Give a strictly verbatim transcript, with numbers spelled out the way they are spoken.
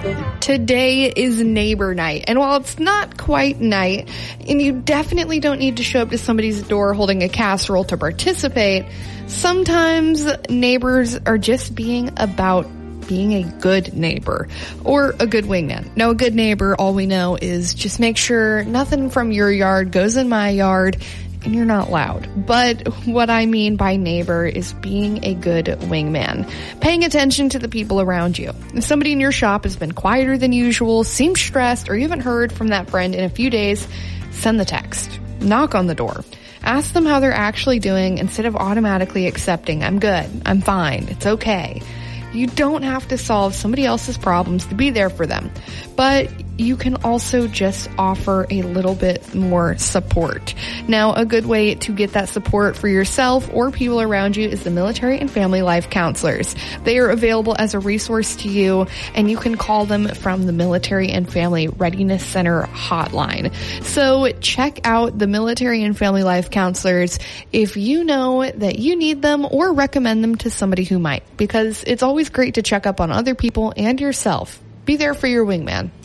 Today is neighbor night, and while it's not quite night, and you definitely don't need to show up to somebody's door holding a casserole to participate, sometimes neighbors are just being about being a good neighbor or a good wingman. Now, a good neighbor, all we know is just make sure nothing from your yard goes in my yard and you're not loud. But what I mean by neighbor is being a good wingman, paying attention to the people around you. If somebody in your shop has been quieter than usual, seems stressed, or you haven't heard from that friend in a few days, send the text, knock on the door. Ask them how they're actually doing instead of automatically accepting, I'm good, I'm fine, it's okay. You don't have to solve somebody else's problems to be there for them, but you can also just offer a little bit more support. Now, a good way to get that support for yourself or people around you is the Military and Family Life Counselors. They are available as a resource to you, and you can call them from the Military and Family Readiness Center hotline. So check out the Military and Family Life Counselors if you know that you need them, or recommend them to somebody who might, because it's always great to check up on other people and yourself. Be there for your wingman.